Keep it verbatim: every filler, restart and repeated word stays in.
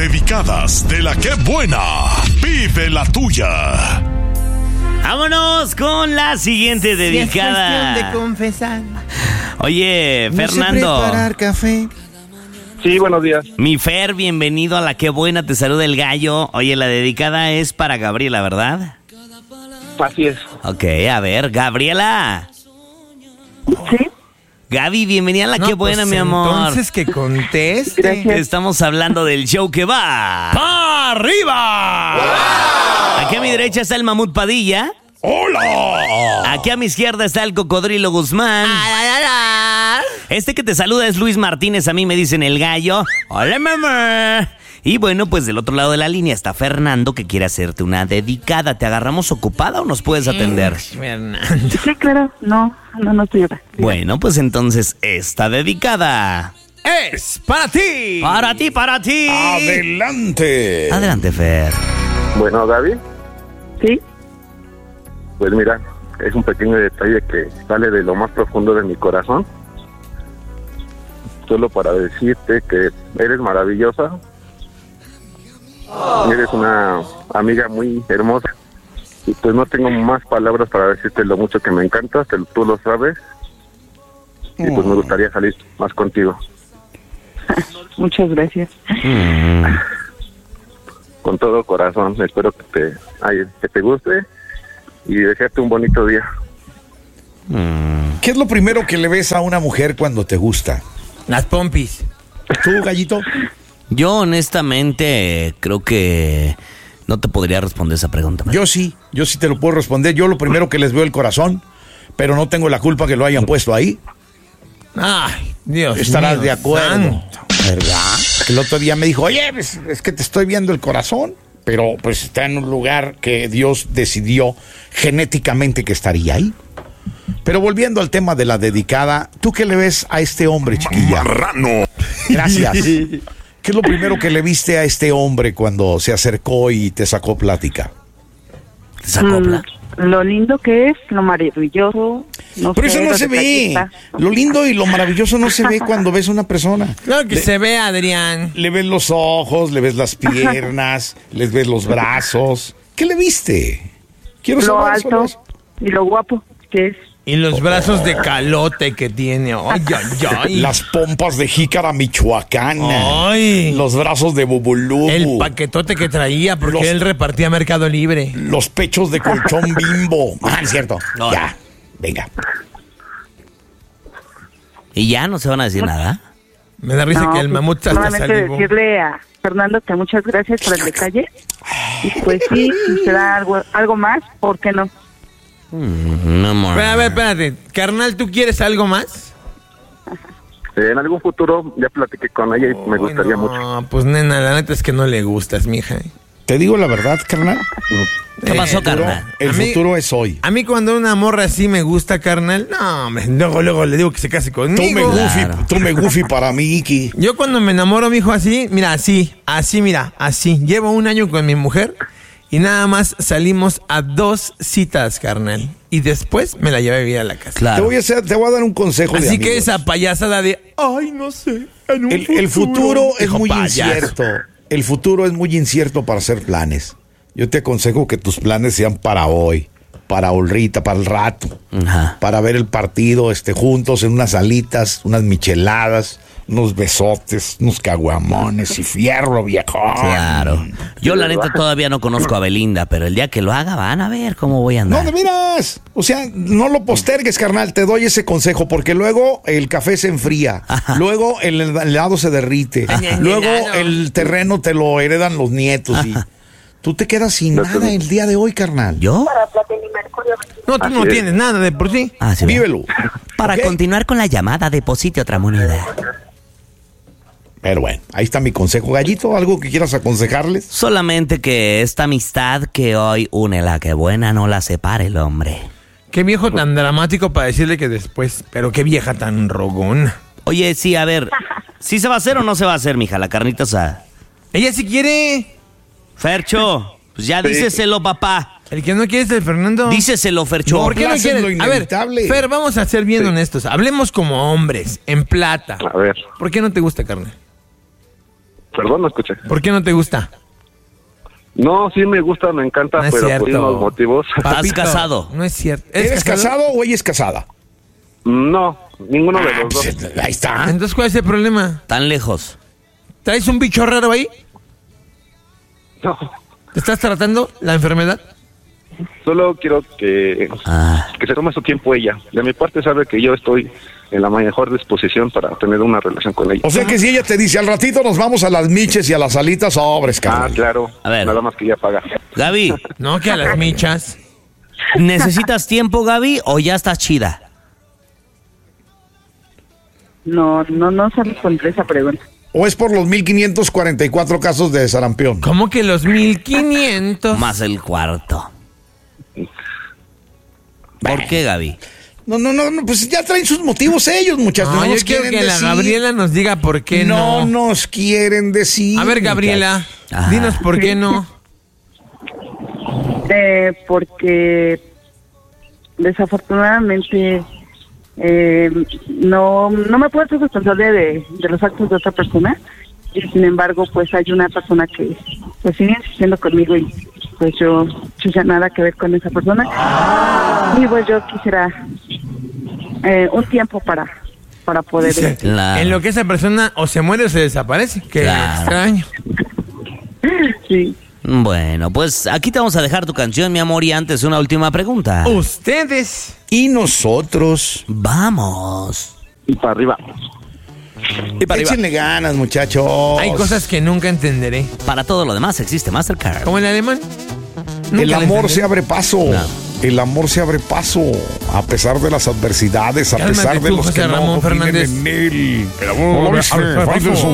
dedicadas de la que buena. Vive la tuya. Vámonos con la siguiente dedicada. Si es cuestión de confesar. Oye, No Fernando. sé preparar café. Sí, buenos días. Mi Fer, bienvenido a la que buena, te saluda el gallo. Oye, la dedicada es para Gabriela, ¿verdad? Así es. Ok, a ver, Gabriela. Sí. Gaby, bienvenida a la No, que buena, pues mi amor. Entonces que conteste. Gracias. Estamos hablando del show que va ¡pa' arriba! ¡Wow! Aquí a mi derecha está el Mamut Padilla. ¡Hola! Aquí a mi izquierda está el Cocodrilo Guzmán. Este que te saluda es Luis Martínez, a mí me dicen el gallo. ¡Hola, mamá! Y bueno, pues del otro lado de la línea está Fernando, que quiere hacerte una dedicada. ¿Te agarramos ocupada o nos puedes atender? Fernando. Sí, claro. No, no, no estoy acá. Bueno, pues entonces esta dedicada Es para ti. para ti, para ti. Adelante. Adelante, Fer. Bueno, Gaby, Sí. pues mira, es un pequeño detalle que sale de lo más profundo de mi corazón. Solo para decirte que eres maravillosa. Eres una amiga muy hermosa. Y pues no tengo más palabras para decirte lo mucho que me encantas, te- tú lo sabes. Y pues me gustaría salir más contigo. Muchas gracias. Con todo corazón, espero que te, ay, que te guste y desearte un bonito día. ¿Qué es lo primero que le ves a una mujer cuando te gusta? Las pompis. ¿Tú, gallito? Yo honestamente creo que no te podría responder esa pregunta. Yo sí, yo sí te lo puedo responder. Yo lo primero que les veo el corazón, pero no tengo la culpa que lo hayan puesto ahí. Ay, Dios Estarás mío, de acuerdo, santo. ¿verdad? El otro día me dijo, oye, pues, es que te estoy viendo el corazón, pero pues está en un lugar que Dios decidió genéticamente que estaría ahí. Pero volviendo al tema de la dedicada, ¿tú qué le ves a este hombre, chiquilla? Marrano. Gracias. ¿Qué es lo primero que le viste a este hombre cuando se acercó y te sacó plática? ¿Te acopla? Mm, lo lindo que es, lo maravilloso. No Pero sé, eso no lo se ve. detallista. Lo lindo y lo maravilloso no se ve cuando ves a una persona. Claro que Le- se ve, Adrián. Le ves los ojos, le ves las piernas, les ves los brazos. ¿Qué le viste? Quiero Lo saber solo alto eso. y lo guapo que es. Y los brazos de calote que tiene. Ay, ay, ay. Las pompas de jícara michoacana. Ay. Los brazos de bubulú. El paquetote que traía porque Los- él repartía Mercado Libre. Los pechos de colchón Bimbo. Ah, es cierto. No. Ya, venga. ¿Y ya no se van a decir nada? Me da risa No, que el pues, mamut hasta solamente salivó. decirle a Fernando que muchas gracias por el detalle. Y pues sí, si se da algo, algo más, ¿por qué no? Mm, no, amor. Pero, a ver, espérate. Carnal, ¿tú quieres algo más? Eh, en algún futuro ya platiqué con ella y me gustaría Ay, mucho. no, pues nena, la neta es que no le gustas, mija. Te digo la verdad, carnal. ¿Qué pasó, El futuro- carnal? El A mí- futuro es hoy. A mí cuando una morra así me gusta, carnal, no, hombre, luego, luego le digo que se case Tú me conmigo. goofy, Claro. tú me goofy para mí, Iki. Yo cuando me enamoro, mijo, así, mira, así, así, mira, así. Llevo un año con mi mujer y nada más salimos a dos citas, carnal. Y después me la llevé a vivir a la casa. Te Claro. voy a hacer, te voy a dar un consejo de Así que amigos. esa payasada de, ay, no sé, en un El, el futuro es Dijo, muy payaso. incierto. El futuro es muy incierto para hacer planes. Yo te aconsejo que tus planes sean para hoy, para ahorita, para el rato, Ajá. para ver el partido este, juntos en unas alitas, unas micheladas, unos besotes, unos caguamones y fierro, viejo. Claro. Yo la neta todavía no conozco a Belinda, pero el día que lo haga van a ver cómo voy a No, andar. de veras. O sea, no lo postergues, carnal. Te doy ese consejo porque luego el café se enfría. Ajá. Luego el helado se derrite. Ajá. Luego Helado. el terreno te lo heredan los nietos. Y tú te quedas sin nada el día de hoy, carnal. ¿Yo? No, tú no Así es. tienes nada de por sí. Ah, sí. Vívelo. Para ¿Ok? continuar con la llamada, deposite otra moneda. Pero bueno, ahí está mi consejo. Gallito, ¿algo que quieras aconsejarles? Solamente que esta amistad que hoy une la que buena no la separe el hombre. Qué viejo tan dramático para decirle que después, pero qué vieja tan rogona. Oye, sí, a ver, ¿sí se va a hacer o no se va a hacer, mija, la carnita asada? Ella sí quiere. Fercho, pues ya díceselo, papá. El que no quiere es el Fernando. Díceselo, Fercho. No, ¿Por qué no places quieres? lo A ver, inevitable. Fer, vamos a ser bien honestos. Hablemos como hombres, en plata. A ver, ¿Por qué no te gusta, carnal? Perdón, no escuché. ¿Por qué no te gusta? No, sí me gusta, me encanta, No es pero cierto. por unos motivos. ¿Estás casado? No es cierto. ¿Eres casado o ella es casada? No, ninguno de Ah, los dos. pues, ahí está. Entonces, ¿cuál es el problema? Tan lejos. ¿Traes un bicho raro ahí? No, ¿Te estás tratando la enfermedad? solo quiero que, Ah. que se tome su tiempo ella. De mi parte sabe que yo estoy en la mejor disposición para tener una relación con ella. O sea que si ella te dice, al ratito nos vamos a las miches y a las alitas, sobres, Ah, cabrón. claro. A ver. Nada más que ella paga. Gaby, No, que a las michas. ¿necesitas tiempo, Gaby, o ya estás chida? No, no, no se responde esa pregunta. ¿O es por los mil quinientos cuarenta y cuatro casos de sarampión? ¿Cómo que los mil quinientos? Más el cuarto. ¿Por qué, Gaby? No, no, no, no, pues ya traen sus motivos ellos, muchachos. No, No, yo nos quiero quieren que la decir. Gabriela nos diga por qué no. no. nos quieren decir. A ver, Gabriela, Ah. dinos por qué no. Eh, porque desafortunadamente eh, no, no me puedo ser responsable de, de los actos de otra persona, y sin embargo pues hay una persona que pues sigue insistiendo conmigo y pues yo, yo ya nada que ver con esa persona, y pues yo quisiera eh, un tiempo para para poder Dice, Claro. En lo que esa persona o se muere o se desaparece. Qué Claro. extraño. sí. Bueno, pues aquí te vamos a dejar tu canción, mi amor, y antes una última pregunta. Ustedes. Y nosotros. Vamos. Y para arriba. Y para arriba. Échenle ganas, muchachos. Hay cosas que nunca entenderé. Para todo lo demás existe Mastercard. Como el alemán. El Nunca amor le se abre paso. No. El amor se abre paso. A pesar de las adversidades, a Cálmate pesar de tú, los José que Ramón no Fernández. confíen en él. El amor ¿No lo viste, abre paso. Faitelson?